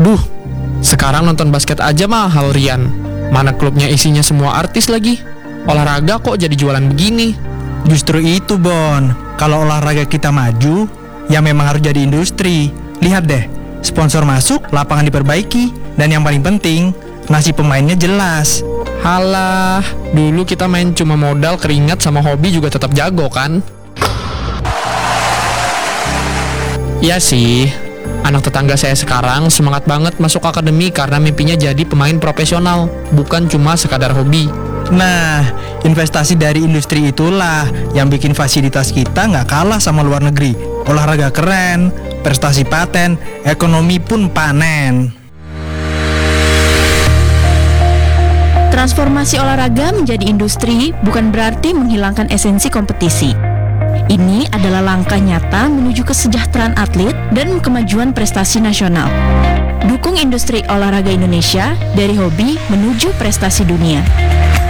Duh, sekarang nonton basket aja mahal, Rian. Mana klubnya isinya semua artis lagi. Olahraga kok jadi jualan begini? Justru itu, Bon. Kalau olahraga kita maju, ya memang harus jadi industri. Lihat deh, sponsor masuk, lapangan diperbaiki, dan yang paling penting, nasib pemainnya jelas. Halah, dulu kita main cuma modal, keringat, sama hobi juga tetap jago kan? Iya sih, anak tetangga saya sekarang semangat banget masuk akademi karena mimpinya jadi pemain profesional, bukan cuma sekadar hobi. Nah, investasi dari industri itulah yang bikin fasilitas kita nggak kalah sama luar negeri. Olahraga keren, prestasi paten, ekonomi pun panen. Transformasi olahraga menjadi industri bukan berarti menghilangkan esensi kompetisi. Ini adalah langkah nyata menuju kesejahteraan atlet dan kemajuan prestasi nasional. Dukung industri olahraga Indonesia dari hobi menuju prestasi dunia.